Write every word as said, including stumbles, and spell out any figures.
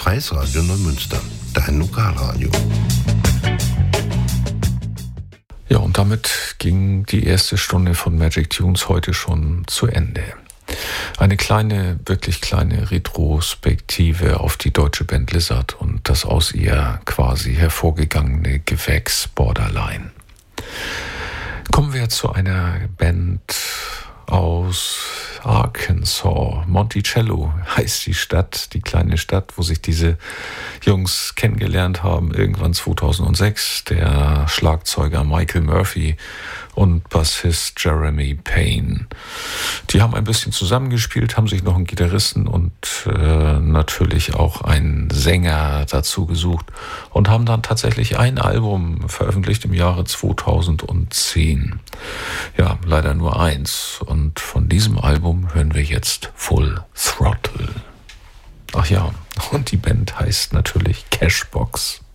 Kreisradio Neumünster, dein Lokalradio. Ja, und damit ging die erste Stunde von Magic Tunes heute schon zu Ende. Eine kleine, wirklich kleine Retrospektive auf die deutsche Band Lizard und das aus ihr quasi hervorgegangene Gewächs Borderline. Kommen wir zu einer Band aus Arkansas. Monticello heißt die Stadt, die kleine Stadt, wo sich diese Jungs kennengelernt haben, irgendwann zweitausendsechs. Der Schlagzeuger Michael Murphy und Bassist Jeremy Payne. Die haben ein bisschen zusammengespielt, haben sich noch einen Gitarristen und äh, natürlich auch einen Sänger dazu gesucht und haben dann tatsächlich ein Album veröffentlicht im Jahre zweitausendzehn. Ja, leider nur eins. Und von diesem Album hören wir jetzt Full Throttle. Ach ja, und die Band heißt natürlich Cashbox.